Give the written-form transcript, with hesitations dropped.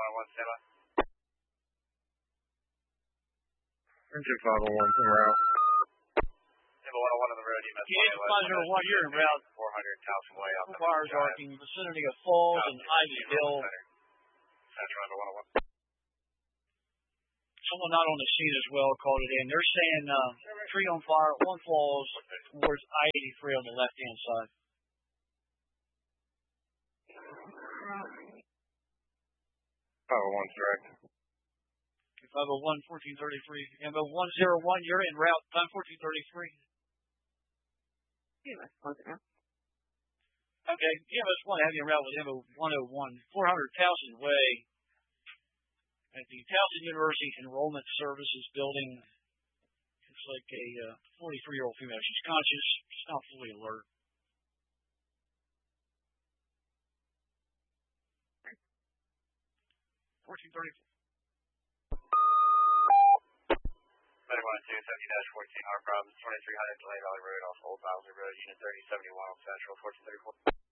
101, stand by. Engine 501, en route. Table 101 on the road, EMS. Yeah, 501, you're en route. 400, Towson Way. Fires arcing, vicinity of Falls and Ivy Hill. Central under 101. Someone not on the scene as well called it in. They're saying tree on fire, one falls towards I-83 on the left-hand side. 501's direct. 501, 1433. MO 101, you're en route, time 1433. Okay, EMS 1 have you en route with MO 101, 400 Towson Way at the Towson University Enrollment Services building. It's like a 43-year-old female. She's conscious, she's not fully alert. 1434. 71-270-14, our problems, 2300 Delay Valley Road off Old Bowser Road, Unit 3071 on Central, 1434.